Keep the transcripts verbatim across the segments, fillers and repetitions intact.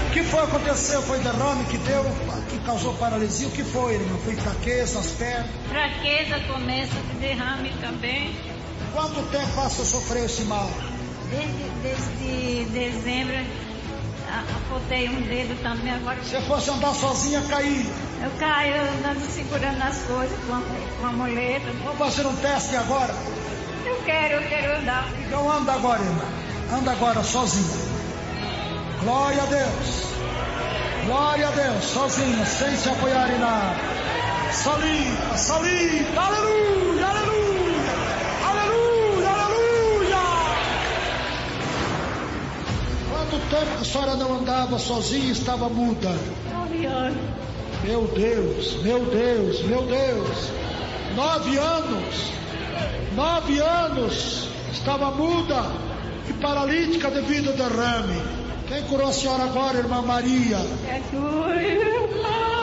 O que foi aconteceu? Foi derrame que deu, que causou paralisia? O que foi, irmão? Foi fraqueza nas pernas? Fraqueza, começa de derrame também. Quanto tempo você sofreu esse mal? Desde, desde dezembro, apontei um dedo também agora. Se fosse andar sozinha, caía? Eu caio andando segurando as coisas com a, com a muleta. Vamos fazer um teste agora? Eu quero, eu quero andar. Então anda agora, irmã. Anda agora sozinha. Glória a Deus. Glória a Deus. Sozinha, sem se apoiar em nada. Solita, solita. Aleluia, aleluia. Aleluia, aleluia. Quanto tempo a senhora não andava sozinha e estava muda? Nove anos. Meu Deus, meu Deus, meu Deus. Nove anos. Nove anos. Estava muda e paralítica devido ao derrame. Quem curou a senhora agora, irmã Maria? Jesus.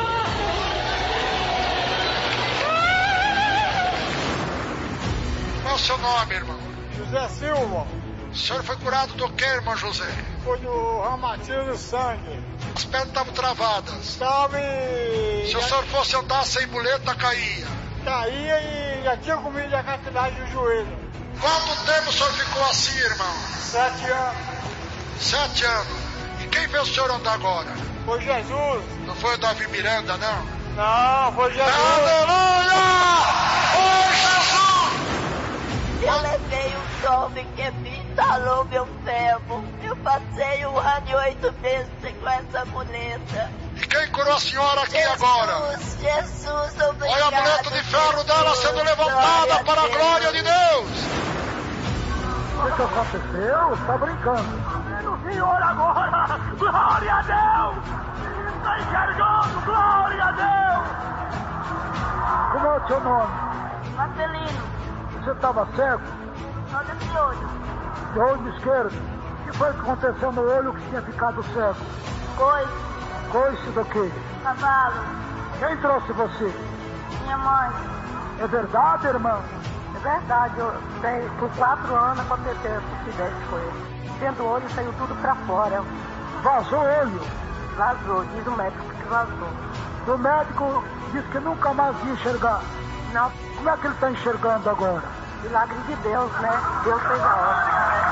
Qual é o seu nome, irmão? José Silva. O senhor foi curado do que, irmão José? Foi do reumatismo do sangue. As pernas estavam travadas. Estava e... Se o senhor fosse andar sem muleta, caía. Caía e já tinha comido a cartilagem do joelho. Quanto tempo o senhor ficou assim, irmão? Sete anos. Sete anos. E quem fez o senhor andar agora? Foi Jesus. Não foi o Davi Miranda, não? Não, foi Jesus. Aleluia! Foi Jesus! Eu levei um jovem que me instalou meu ferro. Eu passei um ano e oito meses com essa muleta. E quem curou a senhora aqui Jesus, agora? Jesus, obrigado. Olha a muleta de ferro dela sendo levantada para a glória de Deus. O que aconteceu? Está brincando. O Senhor agora, glória a Deus! Está enxergando, glória a Deus! Como é o seu nome? Marcelino, Você estava cego? olha esse olho. Do olho esquerdo. O que foi que aconteceu no olho que tinha ficado cego? Coice, Coice do quê? cavalo, Quem trouxe você? minha mãe. É verdade, irmão? É verdade, eu tenho, por quatro anos aconteceu esse acidente com ele. Dentro do olho saiu tudo pra fora. Vazou o olho. Vazou, diz o médico que vazou. O médico disse que nunca mais ia enxergar. Não, Como é que ele está enxergando agora? milagre de Deus, né? Deus fez a obra.